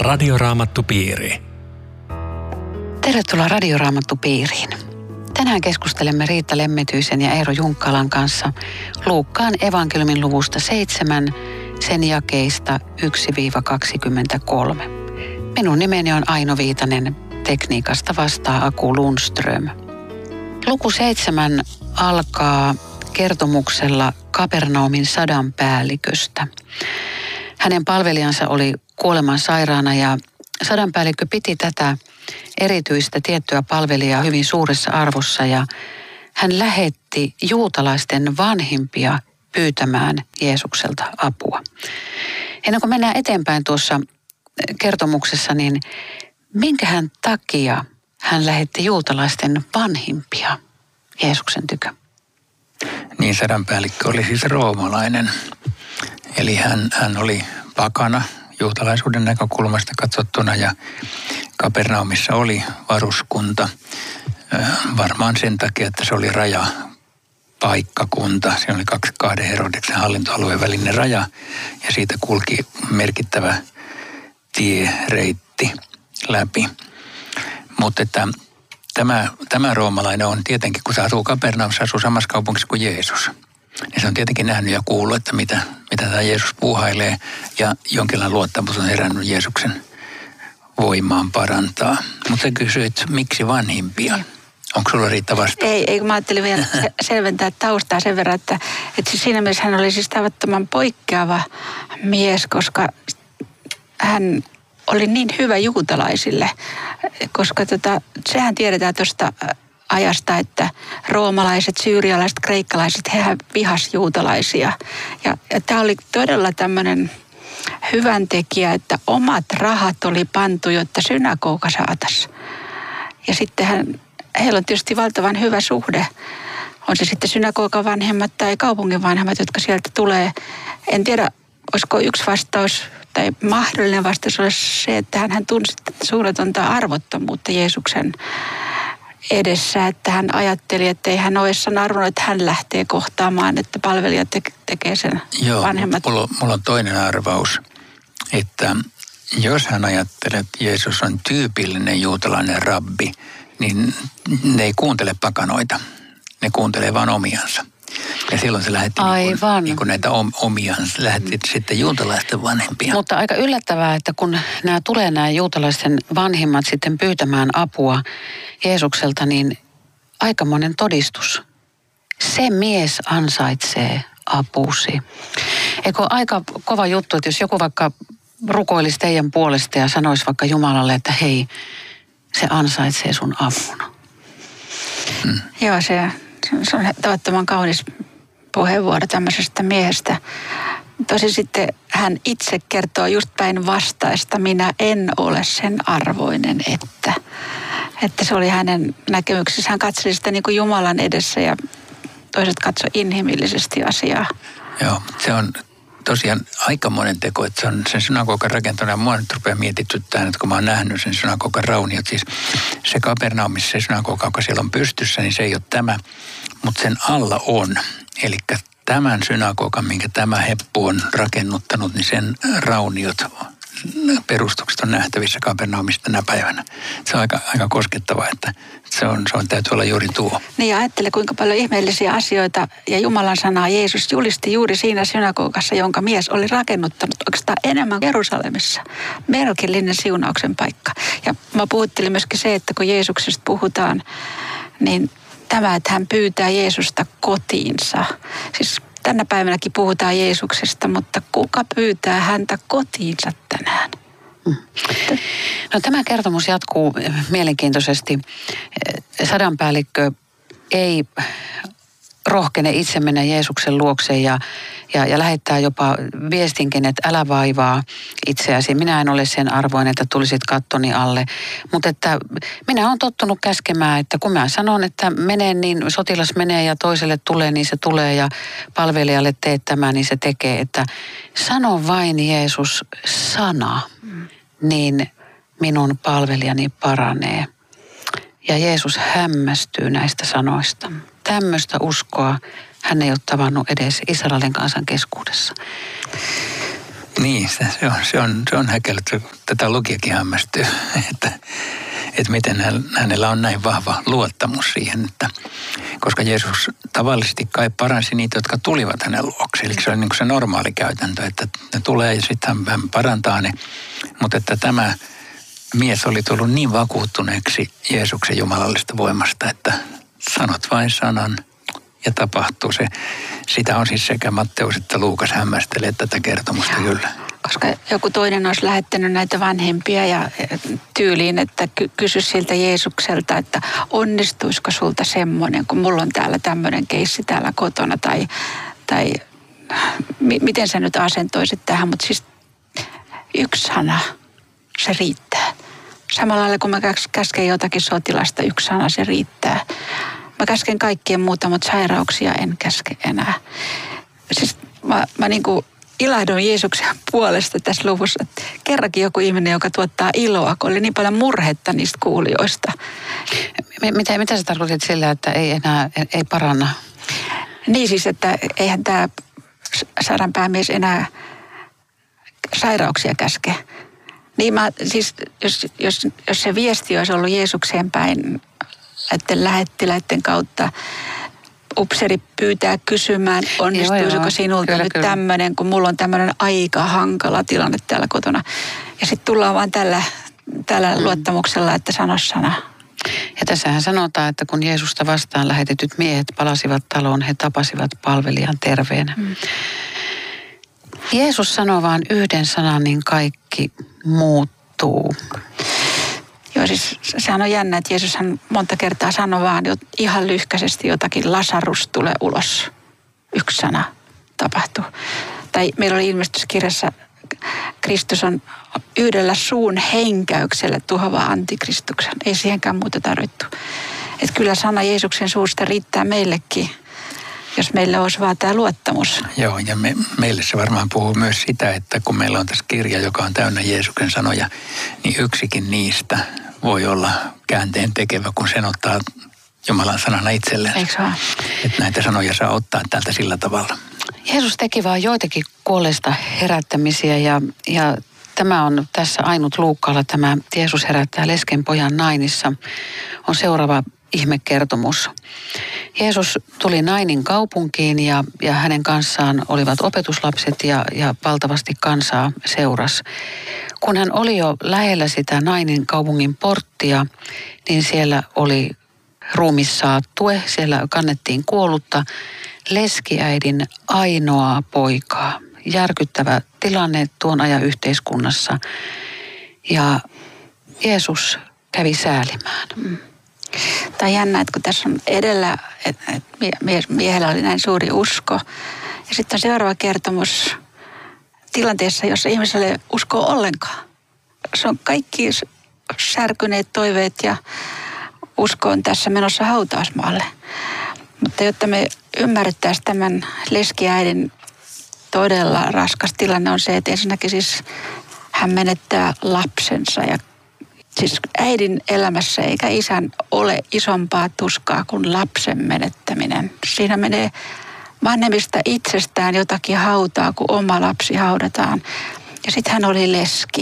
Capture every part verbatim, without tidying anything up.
Radioraamattupiiri. Tervetuloa Radioraamattupiiriin. Tänään keskustelemme Riitta Lemmetyisen ja Eero Junkkalan kanssa Luukkaan evankeliumin luvusta seitsemän, sen jakeista yksi kaksikymmentäkolme. Minun nimeni on Aino Viitanen, tekniikasta vastaa Aku Lundström. Luku seitsemän alkaa kertomuksella Kapernaumin sadan päälliköstä. Hänen palvelijansa oli kuoleman sairaana ja sadanpäällikkö piti tätä erityistä tiettyä palvelijaa hyvin suuressa arvossa ja hän lähetti juutalaisten vanhimpia pyytämään Jeesukselta apua. Ennen kuin mennään eteenpäin tuossa kertomuksessa, niin minkähän takia hän lähetti juutalaisten vanhimpia Jeesuksen tykö? Niin, sadanpäällikkö oli siis roomalainen. Eli hän, hän oli pakana juutalaisuuden näkökulmasta katsottuna ja Kapernaumissa oli varuskunta. Varmaan sen takia, että se oli rajapaikkakunta. Se oli kaksi kahden Herodeksen hallintoalueen välinen raja ja siitä kulki merkittävä tiereitti läpi. Mutta että tämä, tämä roomalainen on tietenkin, kun se asuu Kapernaumissa, asuu samassa kaupungissa kuin Jeesus. Niin se on tietenkin nähnyt ja kuullut, että mitä, mitä tämä Jeesus puuhailee ja jonkinlainen luottamus on herännyt Jeesuksen voimaan parantaa. Mutta sä kysyit, miksi vanhimpia? Onko sulla Riitta vastaus? Ei, ei, mä ajattelin vielä selventää taustaa sen verran, että, että siinä mielessä hän oli siis tavattoman poikkeava mies, koska hän oli niin hyvä juutalaisille, koska tota, sehän tiedetään tuosta ajasta, että roomalaiset, syyrialaiset, kreikkalaiset, hehän vihas juutalaisia. Ja, ja tämä oli todella tämmöinen hyvän tekijä, että omat rahat oli pantu, jotta synagoga saataisiin. Ja sitten hän, heillä on tietysti valtavan hyvä suhde. On se sitten synagogan vanhemmat tai kaupungin vanhemmat, jotka sieltä tulee. En tiedä, olisiko yksi vastaus tai mahdollinen vastaus olisi se, että hän tunsi suunnatonta arvottomuutta Jeesuksen edessä, että hän ajatteli, että ei hän ole arvonnut, että hän lähtee kohtaamaan, että palvelija te- tekee sen Joo, vanhemmat. Mulla, mulla on toinen arvaus, että jos hän ajattelee, että Jeesus on tyypillinen juutalainen rabbi, niin ne ei kuuntele pakanoita, ne kuuntelee vaan omiansa. Ja silloin se lähetti niin kuin, niin kuin näitä omiansa, lähetti sitten juutalaisten vanhempia. Mutta aika yllättävää, että kun nämä tulee nämä juutalaisten vanhimmat sitten pyytämään apua Jeesukselta, niin aikamoinen todistus. Se mies ansaitsee apusi. Eikö aika kova juttu, että jos joku vaikka rukoilisi teidän puolesta ja sanoisi vaikka Jumalalle, että hei, se ansaitsee sun avun. Hmm. Joo, se, se on tavattoman kaunis puheenvuoro tämmöisestä miehestä. Tosin sitten hän itse kertoo just päinvastaista, minä en ole sen arvoinen, että, että se oli hänen näkemyksensä. Hän katseli sitä niin kuin Jumalan edessä ja toiset katsoi inhimillisesti asiaa. Joo, se on tosiaan aikamoinen teko, että se on sen synagogan rakentanut ja mua nyt rupeaa mietityttämään, että kun mä oon nähnyt sen synagogan rauniot, siis se Kapernaumissa se synagoga, joka siellä on pystyssä, niin se ei ole tämä, mutta sen alla on, eli tämän synagogan, minkä tämä heppu on rakennuttanut, niin sen rauniot, perustukset on nähtävissä Kapernaumista tänä päivänä. Se on aika, aika koskettavaa, että se on, se on täytyy olla juuri tuo. Niin ja ajattele, kuinka paljon ihmeellisiä asioita ja Jumalan sanaa Jeesus julisti juuri siinä synagogassa, jonka mies oli rakennuttanut oikeastaan enemmän Jerusalemissa. Merkillinen siunauksen paikka. Ja mä puhuttelin myöskin se, että kun Jeesuksesta puhutaan, niin tämä, että hän pyytää Jeesusta kotiinsa. Siis tänä päivänäkin puhutaan Jeesuksesta, mutta kuka pyytää häntä kotiinsa tänään? No, tämä kertomus jatkuu mielenkiintoisesti. Sadanpäällikkö ei rohkene itse mennä Jeesuksen luokse ja, ja, ja lähettää jopa viestinkin, että älä vaivaa itseäsi. Minä en ole sen arvoinen, että tulisit kattoni alle. Mutta että minä olen tottunut käskemään, että kun mä sanon, että menee, niin sotilas menee ja toiselle tulee, niin se tulee ja palvelijalle teet tämä, niin se tekee. Että sano vain Jeesus sana, niin minun palvelijani paranee. Ja Jeesus hämmästyy näistä sanoista. Tämmöistä uskoa hän ei ole tavannut edes Israelin kansan keskuudessa. Niin, se on, se on, se on häkellyt. Tätä lukijakin hämmästyy, että, että miten hänellä on näin vahva luottamus siihen, että koska Jeesus tavallisesti kai paransi niitä, jotka tulivat hänen luokse. Eli se on niin kuin se normaali käytäntö, että ne tulee ja sitten hän parantaa ne. Mutta että tämä mies oli tullut niin vakuuttuneeksi Jeesuksen jumalallista voimasta, että sanot vain sanan ja tapahtuu se. Sitä on siis sekä Matteus että Luukas hämmästelee tätä kertomusta kyllä. Koska joku toinen olisi lähettänyt näitä vanhempia ja tyyliin, että ky- kysy siltä Jeesukselta, että onnistuisiko sulta semmoinen, kun mulla on täällä tämmöinen keissi täällä kotona. Tai, tai m- miten sä nyt asentoisit tähän, mutta siis yksi sana, se riittää. Samalla lailla kun mä käsken jotakin sotilasta, yksi sana se riittää. Mä käsken kaikkien muuta, mutta sairauksia en käske enää. Siis mä, mä niin kuin ilahdun Jeesuksen puolesta tässä luvussa. Kerrankin joku ihminen, joka tuottaa iloa, kun oli niin paljon murhetta niistä kuulijoista. Mitä, mitä sä tarkoitit sillä, että ei enää, ei paranna? Niin siis, että eihän tämä sadanpäämies enää sairauksia käske. Niin mä, siis jos, jos, jos se viesti olisi ollut Jeesukseen päin, että lähettiläiden kautta upseri pyytää kysymään, onnistuisiko sinulta kyllä, nyt tämmöinen, kun mulla on tämmöinen aika hankala tilanne täällä kotona. Ja sitten tullaan vaan tällä, tällä mm. luottamuksella, että sano sana. Ja tässähän sanotaan, että kun Jeesusta vastaan lähetetyt miehet palasivat taloon, he tapasivat palvelijan terveenä. Mm. Jeesus sanoo vaan yhden sanan, niin kaikki muuttuu. Joo, siis sehän on jännä, että Jeesushan monta kertaa sanoi vaan ihan lyhkäisesti jotakin, Lasarus tulee ulos. Yksi sana tapahtuu. Tai meillä oli ilmestyskirjassa, Kristus on yhdellä suun henkäyksellä tuhova antikristuksen. Ei siihenkään muuta tarvittu. Että kyllä sana Jeesuksen suusta riittää meillekin, jos meillä olisi vaan tämä luottamus. Joo, ja me, meille se varmaan puhuu myös sitä, että kun meillä on tässä kirja, joka on täynnä Jeesuksen sanoja, niin yksikin niistä voi olla käänteen tekevä, kun sen ottaa Jumalan sanana itselleen. Eikö vaan? Että näitä sanoja saa ottaa täältä sillä tavalla. Jeesus teki vaan joitakin kuolleista herättämisiä ja, ja tämä on tässä ainut Luukkaalla, tämä Jeesus herättää lesken pojan Nainissa, on seuraava ihmekertomus. Jeesus tuli Nainin kaupunkiin ja, ja hänen kanssaan olivat opetuslapset ja, ja valtavasti kansaa seurasi. Kun hän oli jo lähellä sitä Nainin kaupungin porttia, niin siellä oli ruumissaattue, siellä kannettiin kuollutta leskiäidin ainoaa poikaa. Järkyttävä tilanne tuon ajan yhteiskunnassa. Ja Jeesus kävi säälimään. Mm. Tai jännä, että kun tässä on edellä, että mie- miehellä oli näin suuri usko. Ja sitten on seuraava kertomus tilanteessa, jossa ihmisellä ei usko ollenkaan. Se on kaikki särkyneet toiveet ja usko on tässä menossa hautausmaalle. Mutta jotta me ymmärrettäisiin tämän leskiäidin todella raskas tilanne on se, että ensinnäkin siis hän menettää lapsensa ja siis äidin elämässä eikä isän ole isompaa tuskaa kuin lapsen menettäminen. Siinä menee vanhemmista itsestään jotakin hautaa, kun oma lapsi haudataan. Ja sitten hän oli leski.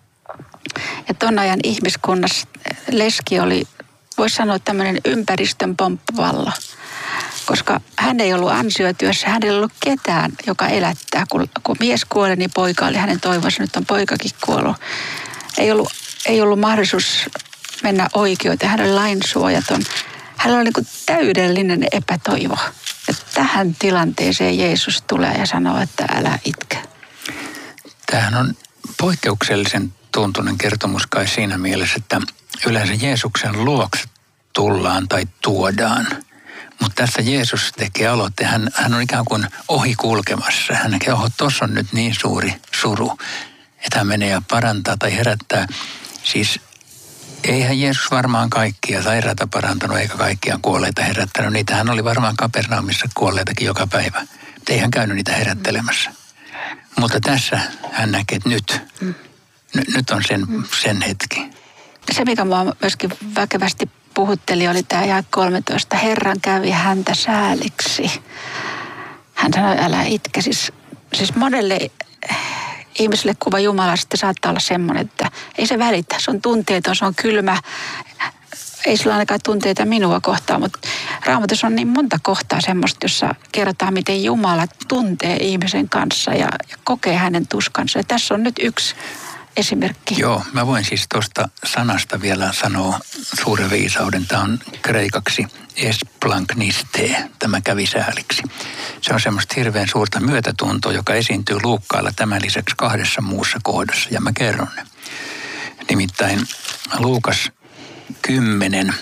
Ja ton ajan ihmiskunnassa leski oli, voisi sanoa, tämmöinen ympäristön pomppavallo. Koska hän ei ollut ansiotyössä, hän ei ollut ketään, joka elättää. Kun, kun mies kuoli, niin poika oli hänen toivonsa, nyt on poikakin kuollut. Ei ollut, ei ollut mahdollisuus mennä oikeuteen, hän oli lainsuojaton. Hänellä oli niin kuin täydellinen epätoivo. Ja tähän tilanteeseen Jeesus tulee ja sanoo, että älä itke. Tämähän on poikkeuksellisen tuntunen kertomus kai siinä mielessä, että yleensä Jeesuksen luokse tullaan tai tuodaan. Mutta tässä Jeesus tekee aloitteen. Hän, hän on ikään kuin ohi kulkemassa. Hän näkee, oho, tuossa on nyt niin suuri suru, että hän menee ja parantaa tai herättää. Siis eihän Jeesus varmaan kaikkia sairaita parantanut eikä kaikkia kuolleita herättänyt. Niitähän oli varmaan Kapernaumissa kuolleitakin joka päivä. Mutta ei hän käynyt niitä herättelemässä. Mutta tässä hän näkee, että nyt, mm. n- nyt on sen, sen hetki. Se, mikä mua myöskin väkevästi puhutteli, oli tämä jae kolmetoista. Herran kävi häntä sääliksi. Hän sanoi, älä itke. Siis, siis monelle ihmiselle kuva Jumalasta saattaa olla semmoinen, että ei se välitä. Se on tunteeton, se on kylmä. Ei sillä ainakaan tunteita minua kohtaan, mutta Raamatussa on niin monta kohtaa semmoista, jossa kerrotaan, miten Jumala tuntee ihmisen kanssa ja, ja kokee hänen tuskansa. Ja tässä on nyt yksi esimerkki. Joo, mä voin siis tuosta sanasta vielä sanoa suuren viisauden. Tämä on kreikaksi esplankniste, tämä kävi sääliksi. Se on semmoista hirveän suurta myötätuntoa, joka esiintyy Luukkaalla tämän lisäksi kahdessa muussa kohdassa, ja mä kerron ne. Nimittäin Luukas kymmenen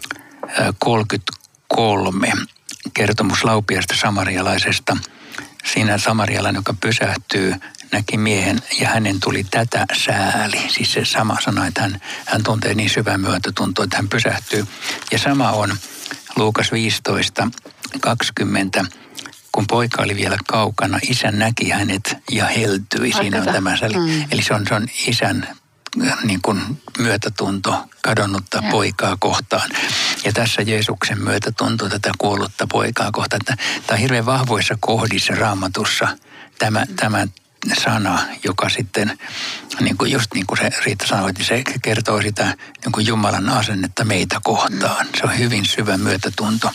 kolmekymmentäkolme, kertomus laupiasta samarialaisesta. Siinä samarialainen, joka pysähtyy, näki miehen ja hänen tuli tätä sääli. Siis se sama sana, että hän, hän tuntee niin syvää myötätuntoa, että hän pysähtyy. Ja sama on Luukas viisitoista kaksikymmentä. Kun poika oli vielä kaukana, isä näki hänet ja heltyi. Siinä on tämä sääli. Mm. Eli se on, se on isän niin kuin myötätunto kadonnutta ja. poikaa kohtaan. Ja tässä Jeesuksen myötätunto tätä kuollutta poikaa kohtaan. Tämä on hirveän vahvoissa kohdissa Raamatussa tämä, tämä sana, joka sitten, niin kuin just niin kuin se Riitta sanoi, että se kertoo sitä niin kuin Jumalan asennetta meitä kohtaan. Se on hyvin syvä myötätunto.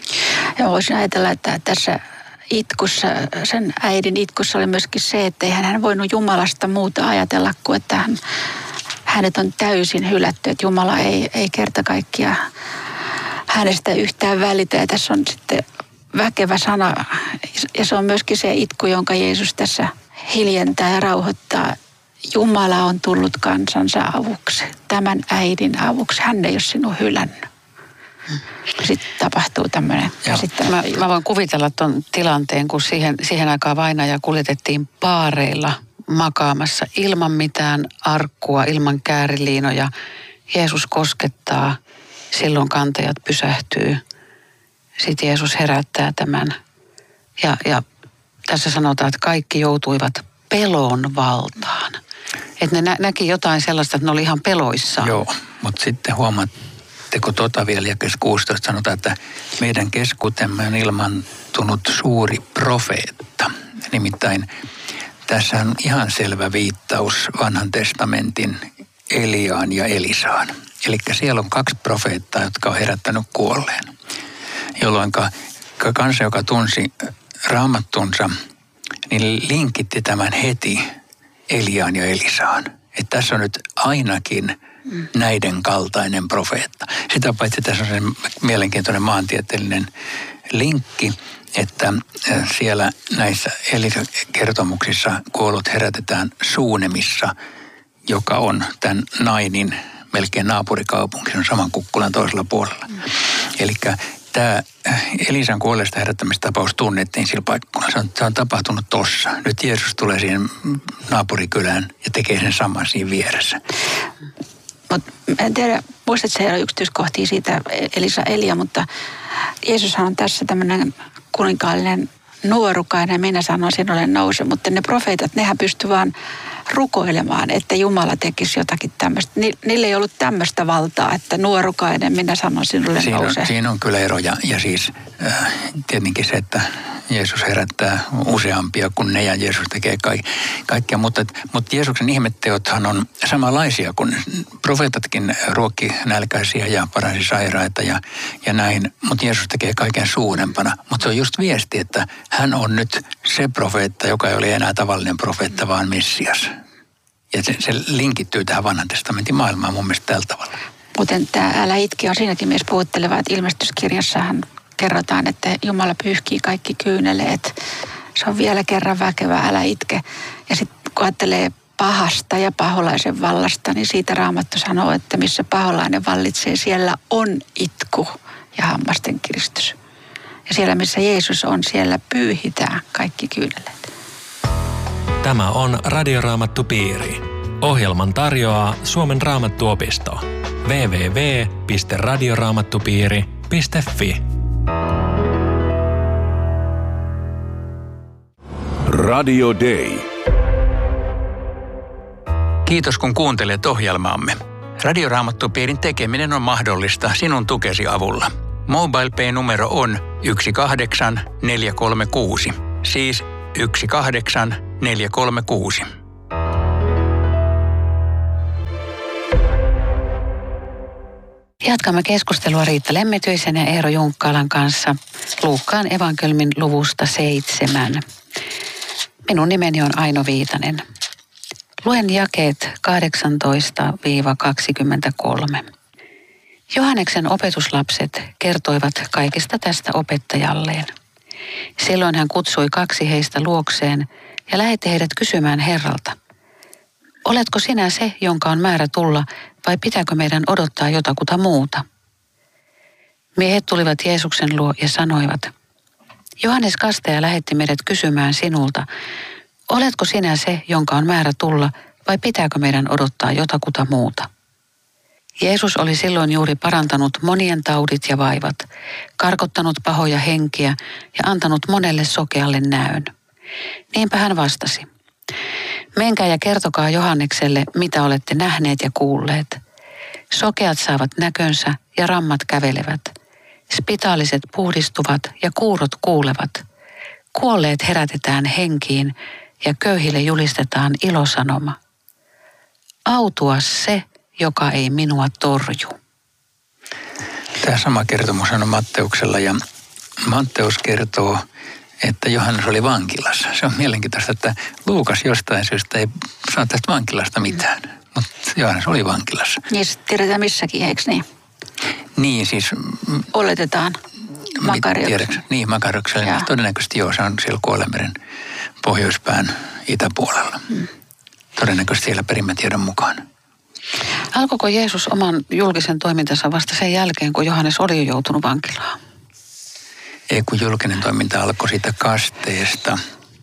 Ja voisin ajatella, että tässä itkussa, sen äidin itkussa oli myöskin se, että eihän hän voinut Jumalasta muuta ajatella kuin, että hän, hänet on täysin hylätty, että Jumala ei, ei kerta kaikkiaan hänestä yhtään välitä. Ja tässä on sitten väkevä sana, ja se on myöskin se itku, jonka Jeesus tässä hiljentää ja rauhoittaa. Jumala on tullut kansansa avuksi, tämän äidin avuksi. Hän ei ole sinua hylännyt. Sitten tapahtuu tämmöinen käsittely. Mä, mä voin kuvitella tuon tilanteen, kun siihen, siihen aikaan vainaja kuljetettiin paareilla makaamassa ilman mitään arkkua, ilman kääriliinoja. Jeesus koskettaa, silloin kantajat pysähtyy. Sitten Jeesus herättää tämän. Ja, ja tässä sanotaan, että kaikki joutuivat pelon valtaan. Että ne nä- näki jotain sellaista, että ne oli ihan peloissaan. Joo, mutta sitten huomaat, kun tuota vielä jakeessa kuusitoista sanotaan, että meidän keskuutemme on ilmantunut suuri profeetta. Nimittäin tässä on ihan selvä viittaus vanhan testamentin Eliaan ja Elisaan. Eli siellä on kaksi profeettaa, jotka on herättänyt kuolleen. Jolloin kansa, joka tunsi raamattunsa, niin linkitti tämän heti Eliaan ja Elisaan. Että tässä on nyt ainakin näiden kaltainen profeetta. Sitä paitsi tässä on se mielenkiintoinen maantieteellinen linkki, että siellä näissä Elisa-kertomuksissa kuollut herätetään Suunemissa, joka on tämän Nainin melkein naapurikaupunki, se on saman kukkulan toisella puolella. Mm. Eli tämä Elisan kuolleesta herättämistapaus tunnettiin sillä paikalla. Se on, se on tapahtunut tossa. Nyt Jeesus tulee siihen naapurikylään ja tekee sen saman siinä vieressä. Mutta en tiedä, muistatko se yksityiskohtia siitä Elisa Elia, mutta Jeesushan on tässä tämmöinen kuninkaallinen nuorukainen, minä sanon sinulle nouse, mutta ne profeetat, nehän pysty vaan rukoilemaan, että Jumala tekisi jotakin tämmöistä. Niillä ei ollut tämmöistä valtaa, että nuorukainen, minä sanon sinulle siinä nouse. On, siinä on kyllä ero ja, ja siis äh, tietenkin se, että Jeesus herättää useampia kuin ne ja Jeesus tekee ka- kaikkea, mutta, mutta Jeesuksen ihmetteothan on samanlaisia kuin profeetatkin ruokki nälkäisiä ja paransi sairaita ja, ja näin, mutta Jeesus tekee kaiken suurempana. Mutta se on just viesti, että hän on nyt se profeetta, joka ei ole enää tavallinen profeetta, vaan Messias. Ja se, se linkittyy tähän vanhan testamentin maailmaan mun mielestä tällä tavalla. Muuten tämä Älä itke on siinäkin mielessä puhutteleva, että ilmestyskirjassahan kerrotaan, että Jumala pyyhkii kaikki kyyneleet. Se on vielä kerran väkevä, älä itke. Ja sitten kun ajattelee pahasta ja paholaisen vallasta, niin siitä Raamattu sanoo, että missä paholainen vallitsee, siellä on itku ja hammasten kiristys. Ja siellä, missä Jeesus on, siellä pyyhitään kaikki kyyneleet. Tämä on Radioraamattupiiri. Ohjelman tarjoaa Suomen Raamattuopisto. double-u double-u double-u piste radioraamattupiiri piste fi. Radio Day. Kiitos kun kuuntelet ohjelmaamme. Radioraamattupiirin tekeminen on mahdollista sinun tukesi avulla. MobilePay-numero on yksi kahdeksan neljä kolme kuusi, siis yksi kahdeksan neljä kolme kuusi. Jatkamme keskustelua Riitta Lemmetyisen ja Eero Junkkaalan kanssa Luukkaan evankeliumin luvusta seitsemän. Minun nimeni on Aino Viitanen. Luen jakeet kahdeksantoista kaksikymmentäkolme. Johanneksen opetuslapset kertoivat kaikista tästä opettajalleen. Silloin hän kutsui kaksi heistä luokseen ja lähetti heidät kysymään Herralta: oletko sinä se, jonka on määrä tulla, vai pitääkö meidän odottaa jotakuta muuta? Miehet tulivat Jeesuksen luo ja sanoivat: Johannes Kastaja lähetti meidät kysymään sinulta: oletko sinä se, jonka on määrä tulla, vai pitääkö meidän odottaa jotakuta muuta? Jeesus oli silloin juuri parantanut monien taudit ja vaivat, karkottanut pahoja henkiä ja antanut monelle sokealle näön. Niinpä hän vastasi: menkää ja kertokaa Johannekselle, mitä olette nähneet ja kuulleet. Sokeat saavat näkönsä ja rammat kävelevät. Spitaaliset puhdistuvat ja kuurot kuulevat. Kuolleet herätetään henkiin ja köyhille julistetaan ilosanoma. Autua se, joka ei minua torju. Tämä sama kertomus on Matteuksella ja Matteus kertoo, että Johannes oli vankilassa. Se on mielenkiintoista, että Luukas jostain syystä ei saa tästä vankilasta mitään, mutta Johannes oli vankilassa. Niin sitten tiedetään missäkin, eikö niin? Niin siis... Oletetaan Makarioksen. Niin, Makarioksen. Todennäköisesti joo, se on siellä Kuolemeren pohjoispään itäpuolella. Hmm. Todennäköisesti siellä perimätiedon mukaan. Alkoiko Jeesus oman julkisen toimintansa vasta sen jälkeen, kun Johannes oli jo joutunut vankilaan? Ei, kun julkinen toiminta alkoi siitä kasteesta,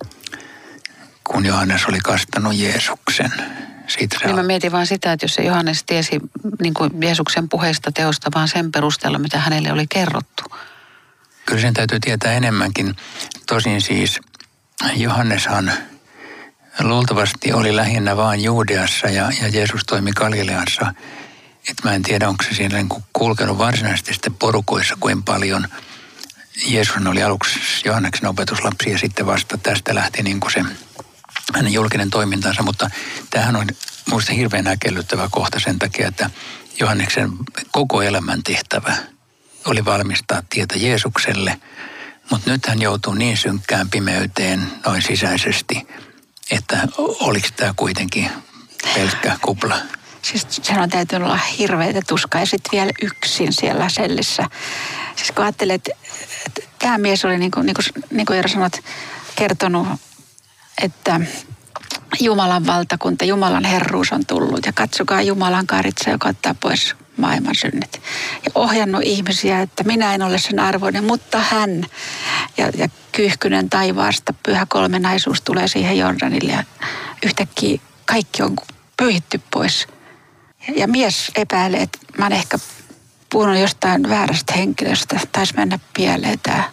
kun Johannes oli kastanut Jeesuksen. Siitä niin al- mä mietin vaan sitä, että jos se Johannes tiesi niin kuin Jeesuksen puheista teosta vaan sen perusteella, mitä hänelle oli kerrottu. Kyllä sen täytyy tietää enemmänkin. Tosin siis Johanneshan luultavasti oli lähinnä vaan Juudeassa ja, ja Jeesus toimi Galileassa. Että mä en tiedä, onko se siellä niin kuin kulkenut varsinaisesti sitten porukoissa kuin paljon. Jeesus oli aluksi Johanneksen opetuslapsi ja sitten vasta tästä lähti niin kuin se hänen julkinen toimintansa. Mutta tämähän on minusta hirveän äkellyttävä kohta sen takia, että Johanneksen koko elämän tehtävä oli valmistaa tietä Jeesukselle. Mutta nyt hän joutuu niin synkkään pimeyteen noin sisäisesti, että oliko tämä kuitenkin pelkkä kupla? Siis sen on täytynyt olla hirveätä tuskaa ja sitten vielä yksin siellä sellissä. Siis kun ajattelet, että tämä mies oli niin kuin, niin kuin, niin kuin Eero sanot, kertonut, että Jumalan valtakunta, Jumalan herruus on tullut ja katsokaa Jumalan karitsa, joka ottaa pois maailman synnit. Ja ohjannut ihmisiä, että minä en ole sen arvoinen, mutta hän ja, ja kyyhkynen taivaasta, pyhä kolmenaisuus tulee siihen Jordanille ja yhtäkkiä kaikki on pyyhitty pois. Ja, ja mies epäilee, että mä oon ehkä puhunut jostain väärästä henkilöstä, taisi mennä pieleen tää.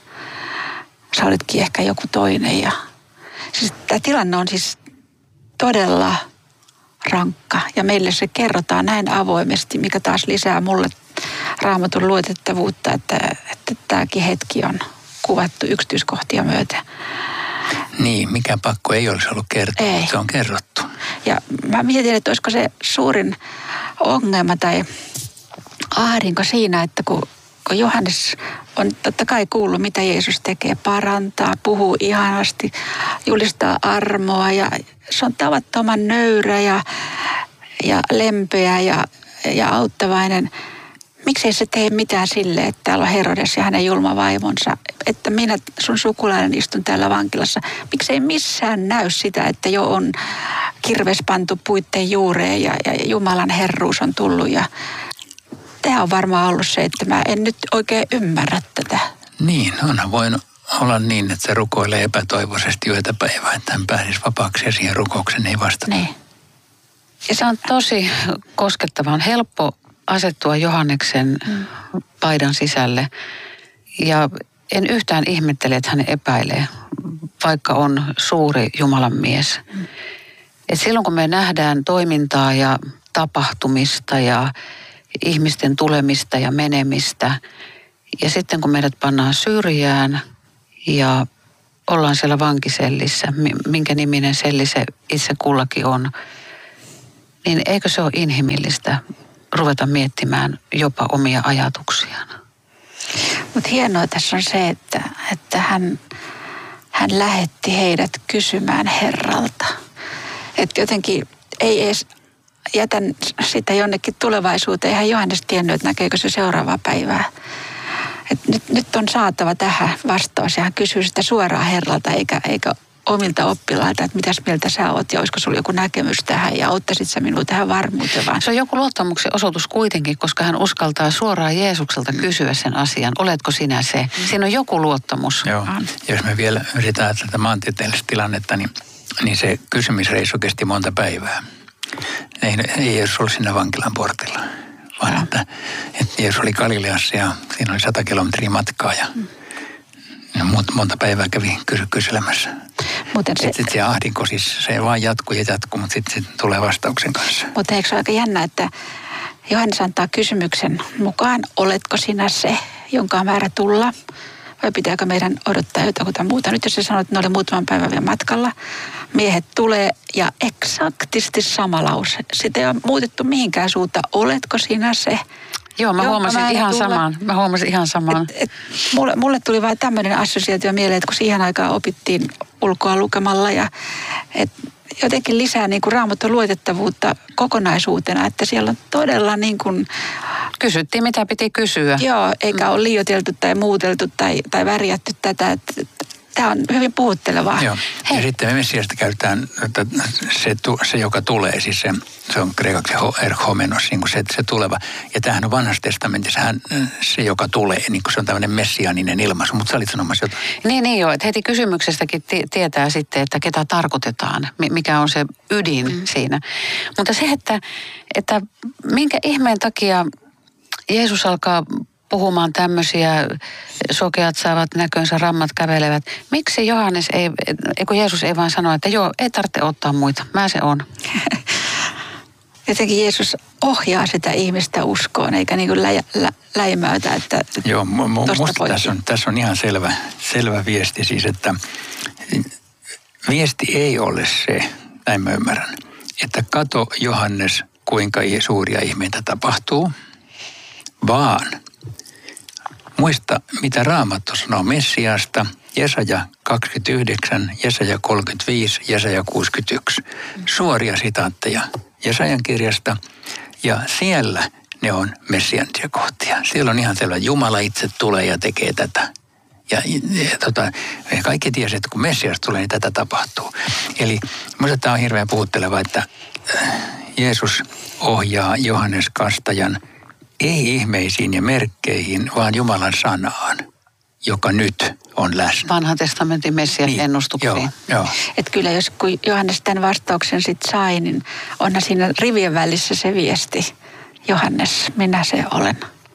Sä olitkin ehkä joku toinen. Ja siis tämä tilanne on siis todella rankka ja meille se kerrotaan näin avoimesti, mikä taas lisää mulle Raamatun luotettavuutta, että, että tämäkin hetki on kuvattu yksityiskohtia myöten. Niin, mikä pakko ei olisi ollut kertoa, ei. Se on kerrottu. Ja mä mietin, että olisiko se suurin ongelma tai ahdinko siinä, että kun, kun Johannes on totta kai kuullut, mitä Jeesus tekee, parantaa, puhuu ihanasti, julistaa armoa ja se on tavattoman nöyrä ja, ja lempeä ja, ja auttavainen. Miksei se tee mitään sille, että täällä on Herodes ja hänen julma vaimonsa, että minä sun sukulainen istun täällä vankilassa. Miksei missään näy sitä, että jo on kirves pantu puitteen juureen ja, ja Jumalan herruus on tullut. Ja tämä on varmaan ollut se, että mä en nyt oikein ymmärrä tätä. Niin, onhan voinut olla niin, että se rukoilee epätoivoisesti yötä päivää, että hän pääsisi vapaaksi ja siihen rukoukseen ei vastata. Niin. Ja se on tosi koskettava. On helppo asettua Johanneksen mm. paidan sisälle. Ja en yhtään ihmettele, että hän epäilee, vaikka on suuri Jumalan mies. Mm. Et silloin kun me nähdään toimintaa ja tapahtumista ja ihmisten tulemista ja menemistä, ja sitten kun meidät pannaan syrjään ja ollaan siellä vankisellissä, minkä niminen selli se itse kullakin on, niin eikö se ole inhimillistä ruveta miettimään jopa omia ajatuksiaan. Mutta hienoa tässä on se, että, että hän, hän lähetti heidät kysymään Herralta. Että jotenkin ei edes jätän sitä jonnekin tulevaisuuteen. Eihän Johannes tiennyt, että näkeekö se seuraavaa päivää. Et nyt, nyt on saatava tähän vastaus ja hän kysyy sitä suoraan Herralta eikä, eikä omilta oppilailta, että mitäs mieltä sä oot ja olisiko sulla joku näkemys tähän ja auttaisit sä minua tähän varmuuteen vaan. Se on joku luottamuksen osoitus kuitenkin, koska hän uskaltaa suoraan Jeesukselta kysyä sen asian. Oletko sinä se? Siinä on joku luottamus. Joo. Jos me vielä yritetään tätä maantieteellistä tilannetta, niin, niin se kysymisreissu kesti monta päivää. Ei, ei Jeesus ollut siinä vankilan portilla, vaan että, että Jeesus oli Galileassa ja siinä oli sata kilometriä matkaa ja mm. monta päivää kävi kysy, kyselemässä. Sitten se, sit se ahdinko siis, se vaan jatkuu ja jatkuu, mutta sitten se tulee vastauksen kanssa. Mutta eikö se ole aika jännä, että Johannes antaa kysymyksen mukaan, oletko sinä se, jonka on määrä tulla? Vai pitääkö meidän odottaa jotain muuta? Nyt jos sä sanot, että ne oli muutaman päivän vielä matkalla, miehet tulee ja eksaktisti sama lause. Sitä ei ole muutettu mihinkään suuntaan. Oletko sinä se? Joo, mä huomasin ihan tulla. samaan. Mä huomasin ihan samaan. Et, et, mulle, mulle tuli vain tämmöinen assosiaatio mieleen, että kun siihen aikaan opittiin ulkoa lukemalla ja et jotenkin lisää niin kuin Raamatun luotettavuutta kokonaisuutena, että siellä on todella niin kuin... Kysyttiin, mitä piti kysyä. Joo, eikä ole liioiteltu tai muuteltu tai, tai värjätty tätä. Tämä on hyvin puhuttelevaa. Joo, Hei. ja sitten me Messiasta käytetään, että se, se joka tulee, siis se, se on kreikaksi erhomenos, niin kuin se, se tuleva. Ja tämähän on vanhassa testamentissa, hän, se joka tulee, niin kuin se on tämmöinen messiaaninen ilmaisu, mutta sä olit sanomassa jotain. Niin, niin joo, että heti kysymyksestäkin t- tietää sitten, että ketä tarkoitetaan, mikä on se ydin mm. siinä. Mutta se, että, että minkä ihmeen takia Jeesus alkaa puhumaan tämmöisiä, sokeat saavat näkönsä, rammat kävelevät. Miksi Johannes ei, eikö Jeesus ei vaan sano, että joo, ei tarvitse ottaa muita, mä se on. Jotenkin Jeesus ohjaa sitä ihmistä uskoon, eikä niin kuin lä, lä, läimäytä, että joo, musta tässä on, tässä on ihan selvä, selvä viesti siis, että viesti ei ole se, näin mä ymmärrän, että kato Johannes, kuinka suuria ihmeitä tapahtuu, vaan muista, mitä Raamattu sanoo Messiasta, Jesaja kaksikymmentäyhdeksän, Jesaja kolmekymmentäviisi, Jesaja kuusikymmentäyksi. Suoria sitaatteja Jesajan kirjasta ja siellä ne on messianisia kohtia. Siellä on ihan selvä, Jumala itse tulee ja tekee tätä. Ja, ja, ja tota, kaikki tiesi, että kun Messias tulee, niin tätä tapahtuu. Eli minusta tämä on hirveän puhutteleva, että Jeesus ohjaa Johannes Kastajan ei ihmeisiin ja merkkeihin, vaan Jumalan sanaan, joka nyt on läsnä. Vanhan testamentin Messias niin, ennustuksiin. Joo, joo. Että kyllä jos kun Johannes tämän vastauksen sitten sai, niin onhan siinä rivien välissä se viesti. Johannes, minä se olen.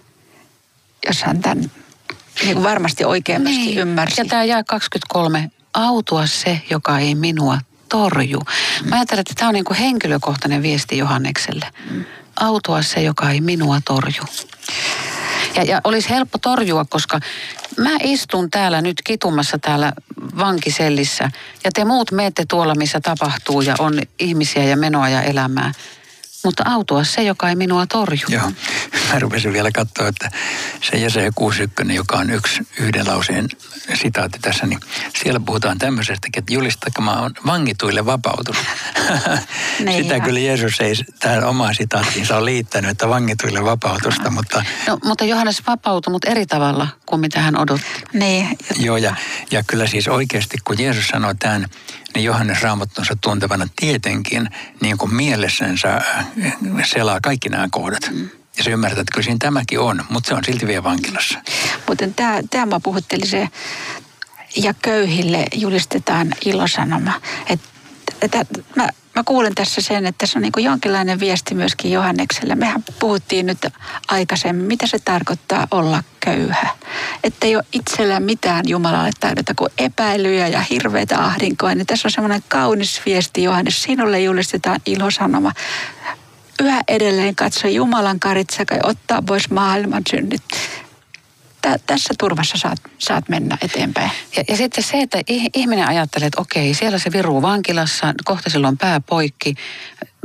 Jos hän tämän niin varmasti oikein niin. myöskin ymmärsi. Ja tämä jae kaksikymmentäkolme, autua se, joka ei minua torju. Mm. Mä ajattelen, että tämä on niin kuin henkilökohtainen viesti Johannekselle. Mm. Autua se, joka ei minua torju. Ja, ja olisi helppo torjua, koska mä istun täällä nyt kitumassa täällä vankisellissä ja te muut meette tuolla, missä tapahtuu ja on ihmisiä ja menoa ja elämää. Mutta autua se, joka ei minua torju. Joo, mä rupesin vielä katsoa, että se Jesaja kuusikymmentäyksi, joka on yksi yhden lauseen sitaatti tässä, niin siellä puhutaan tämmöisestäkin, että julistakaa on vangituille vapautunut. Sitä kyllä Jeesus ei tähän omaan sitaattiinsa ole liittänyt, että vangituille vapautusta, no. mutta... No, mutta Johannes vapautui, mutta eri tavalla kuin mitä hän odotti. Niin. Joo, ja, ja kyllä siis oikeasti, kun Jeesus sanoi tämän, niin Johannes Raamattunsa tuntevana tietenkin niin kuin mielessänsä selaa kaikki nämä kohdat. Mm. Ja se ymmärtää, että kyllä siinä tämäkin on, mutta se on silti vielä vankilassa. Mutta tämä, tämä mä puhutteli se, ja köyhille julistetaan ilosanoma. Että, että mä, mä kuulen tässä sen, että se on niin kuin jonkinlainen viesti myöskin Johannekselle. Mehän puhuttiin nyt aikaisemmin, mitä se tarkoittaa olla köyhä. Että ei ole itsellä mitään Jumalalle taidota kuin epäilyjä ja hirveitä ahdinkoa. Niin tässä on semmoinen kaunis viesti Johannes. Sinulle julistetaan ilosanoma. Yhä edelleen katso Jumalan karitsa ja ottaa pois maailman synnit. Tä, tässä turvassa saat, saat mennä eteenpäin. Ja, ja sitten se, että ihminen ajattelee, että okei, siellä se viruu vankilassa, kohta sillä on pää poikki.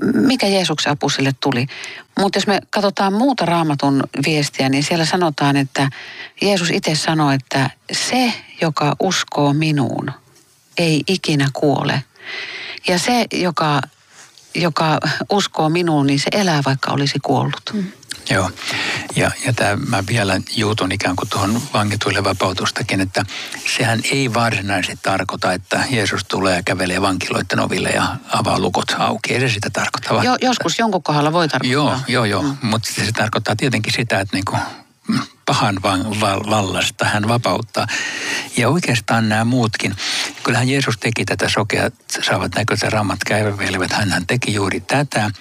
mikä Jeesuksen apu sille tuli. Mutta jos me katsotaan muuta Raamatun viestiä, niin siellä sanotaan, että Jeesus itse sanoi, että se, joka uskoo minuun, ei ikinä kuole. Ja se, joka, joka uskoo minuun, niin se elää, vaikka olisi kuollut. Mm. Joo, ja, ja tämä, mä vielä juutun ikään kuin tuohon vangituille vapautustakin, että sehän ei varsinaisesti tarkoita, että Jeesus tulee ja kävelee vankiloiden oville ja avaa lukot auki. Ei se sitä tarkoita. Jo, joskus jonkun kohdalla voi tarkoittaa. Joo, joo, joo. Mm. Mutta se tarkoittaa tietenkin sitä, että niinku pahan vallasta hän vapauttaa. Ja oikeastaan nämä muutkin. Kyllähän Jeesus teki tätä sokeat saavat näköistä rammat käivävelevät. Hän teki juuri tätä.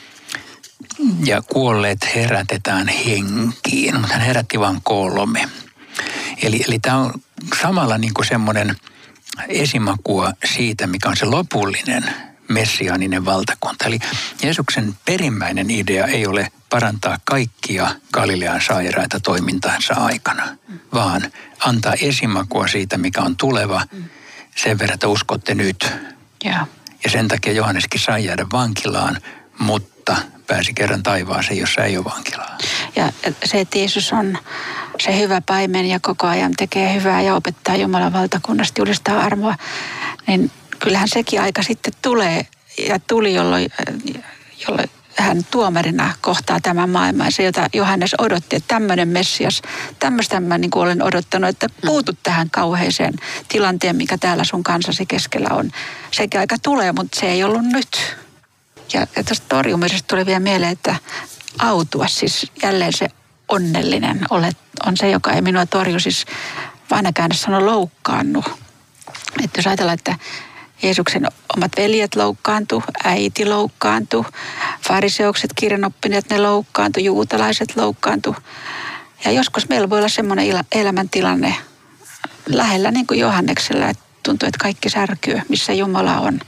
Ja kuolleet herätetään henkiin, mutta hän herätti vain kolme. Eli, eli tämä on samalla niin kuin semmoinen esimakua siitä, mikä on se lopullinen messiaaninen valtakunta. Eli Jeesuksen perimmäinen idea ei ole parantaa kaikkia Galilean sairaita toimintansa aikana, vaan antaa esimakua siitä, mikä on tuleva, sen verran, että uskotte nyt. Ja, ja sen takia Johanneskin sai jäädä vankilaan, mutta pääsi kerran taivaaseen, jossa ei ole vankilaa. ja se, että Jeesus on se hyvä paimen ja koko ajan tekee hyvää ja opettaa Jumalan valtakunnasta, julistaa armoa, niin kyllähän sekin aika sitten tulee ja tuli, jolloin, jolloin hän tuomarina kohtaa tämän maailman. Se, jota Johannes odotti, että tämmöinen Messias, tämmöistä mä niin kuin olen odottanut, että puutut tähän kauheeseen tilanteen, mikä täällä sun kansasi keskellä on. Sekin aika tulee, mutta se ei ollut nyt. Ja, ja tästä torjumisesta tuli vielä mieleen, että autua, siis jälleen se onnellinen olet, on se, joka ei minua torju, siis vanha käännös sanoi loukkaannu. Että jos ajatellaan, että Jeesuksen omat veljet loukkaantu, äiti loukkaantu, fariseukset, kirjanoppineet, ne loukkaantu, juutalaiset loukkaantu. Ja joskus meillä voi olla semmoinen elämäntilanne lähellä niin kuin Johanneksella, että tuntuu, että kaikki särkyy, missä Jumala on.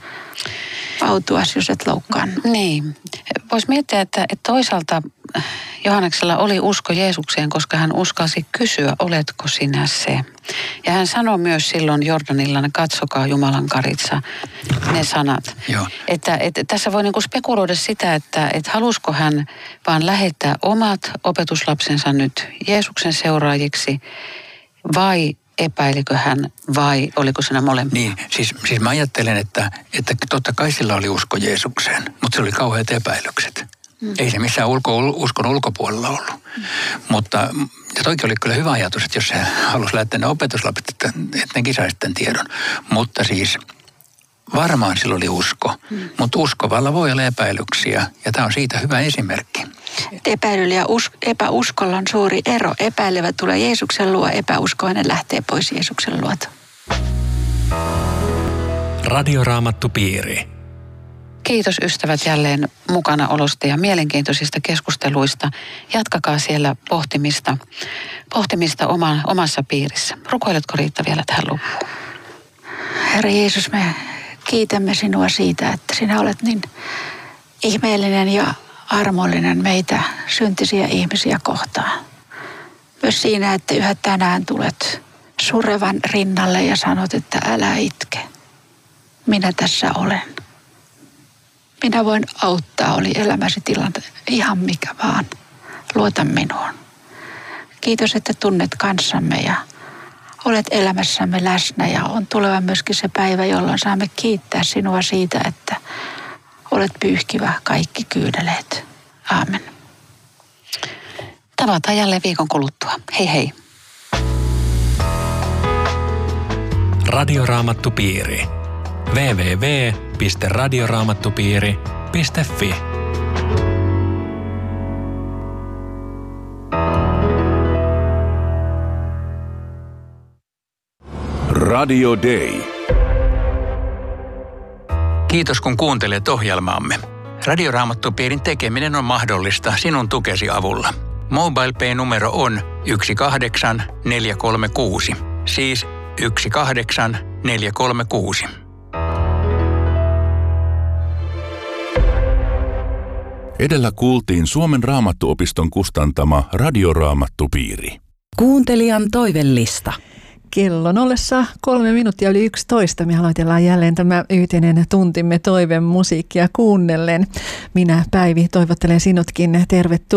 Autuas, jos et loukkaannu. Niin. Voisi miettiä, että, että toisaalta Johanneksella oli usko Jeesukseen, koska hän uskalsi kysyä, oletko sinä se. Ja hän sanoi myös silloin Jordanilla, katsokaa Jumalan karitsa, ne sanat. Joo. Että, että tässä voi niinku spekuloida sitä, että, että halusko hän vaan lähettää omat opetuslapsensa nyt Jeesuksen seuraajiksi vai epäilikö hän vai oliko siinä molempia? Niin, siis, siis mä ajattelen, että, että totta kai sillä oli usko Jeesukseen, mutta se oli kauheat epäilykset. Mm. Ei se missään ulko, uskon ulkopuolella ollut. Mm. Mutta ja toikin oli kyllä hyvä ajatus, että jos se halusi lähteä ne opetuslapset, että, että nekin saisi tämän tiedon. Mutta siis varmaan sillä oli usko, mm. mutta uskovalla voi olla epäilyksiä ja tämä on siitä hyvä esimerkki. Epäilyllä ja us, epäuskolla on suuri ero. Epäilevä tulee Jeesuksen luo, epäuskoinen lähtee pois Jeesuksen luota. Radioraamattupiiri. Kiitos ystävät jälleen mukana olosta ja mielenkiintoisista keskusteluista. Jatkakaa siellä pohtimista, pohtimista oma, omassa piirissä. Rukoiletko Riitta vielä tähän loppuun? Herra Jeesus, me kiitämme sinua siitä, että sinä olet niin ihmeellinen ja armollinen meitä syntisiä ihmisiä kohtaan. Myös siinä, että yhä tänään tulet surevan rinnalle ja sanot, että älä itke. Minä tässä olen. Minä voin auttaa, oli elämäsi tilanne ihan mikä vaan. Luota minuun. Kiitos, että tunnet kanssamme ja olet elämässämme läsnä ja on tuleva myöskin se päivä, jolloin saamme kiittää sinua siitä, että olet pyyhkivä kaikki kyyneleet. Aamen. Tavataan jälleen viikon kuluttua. Hei hei. Radioraamattupiiri. double-u double-u double-u piste radioraamattupiiri piste fi Radio Day. Kiitos kun kuuntelet ohjelmaamme. Radioraamattupiirin tekeminen on mahdollista sinun tukesi avulla. MobilePay-numero on yksi kahdeksan neljä kolme kuusi, siis yksi kahdeksan neljä kolme kuusi. Edellä kuultiin Suomen Raamattuopiston kustantama Radioraamattupiiri. Kuuntelijan toivellista. Kello ollessa kolme minuuttia yli yksitoista. Me aloitellaan jälleen tämä yhteinen tuntimme toiveen musiikkia kuunnellen. Minä Päivi toivottelen sinutkin tervetuloa.